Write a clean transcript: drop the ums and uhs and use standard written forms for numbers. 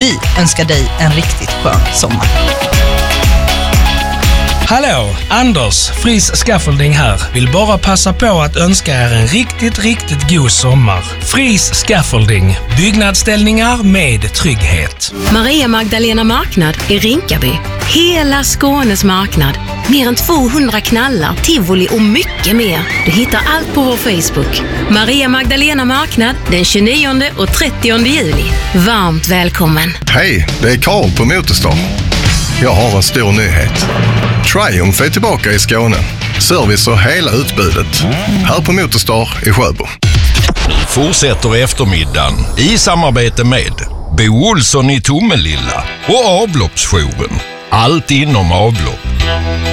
Vi önskar dig en riktigt skön sommar. Hallå, Anders, Fries Scaffolding här. Vill bara passa på att önska er en riktigt god sommar. Fries Scaffolding, byggnadsställningar med trygghet. Maria Magdalena Marknad i Rinkaby. Hela Skånes marknad. Mer än 200 knallar, tivoli och mycket mer. Du hittar allt på vår Facebook. Maria Magdalena Marknad den 29 och 30 juli. Varmt välkommen. Hej, det är Karl på Motorstar. Jag har en stor nyhet. Triumph är tillbaka i Skåne. Service och hela utbudet. Här på Motorstar i Sjöbo. Nu fortsätter eftermiddagen i samarbete med Bo Olsson i Tomelilla och avloppsjouren. Allt inom avlopp.